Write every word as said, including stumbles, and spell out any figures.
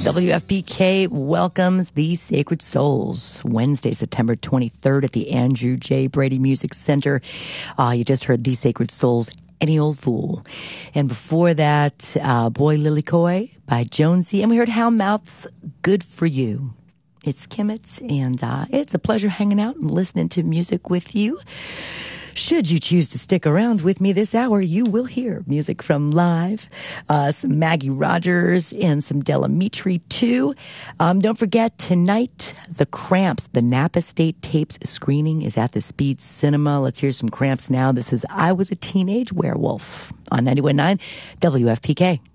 W F P K welcomes the Sacred Souls Wednesday, September twenty-third at the Andrew J. Brady Music Center. Uh, you just heard the Sacred Souls, Any Old Fool. And before that, uh, Boy Lily Coy by Jonesy. And we heard Hal Mouth's Good For You. It's Kimmets, and uh, it's a pleasure hanging out and listening to music with you. Should you choose to stick around with me this hour, you will hear music from Live, uh, some Maggie Rogers, and some Della Mitri, too. Um, don't forget, tonight, The Cramps, the Napa State Tapes screening is at the Speed Cinema. Let's hear some Cramps now. This is I Was a Teenage Werewolf on ninety-one point nine W F P K.